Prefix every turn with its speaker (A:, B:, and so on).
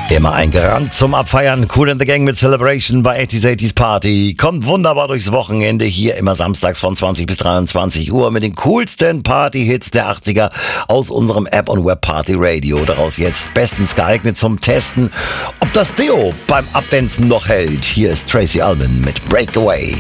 A: Immer eingerannt zum Abfeiern. Kool and the Gang mit Celebration bei 80s Party. Kommt wunderbar durchs Wochenende. Hier immer samstags von 20 bis 23 Uhr mit den coolsten Party-Hits der 80er aus unserem App- und Web-Party-Radio. Daraus jetzt bestens geeignet zum Testen, ob das Deo beim Abdancen noch hält. Hier ist Tracy Ullman mit Breakaway.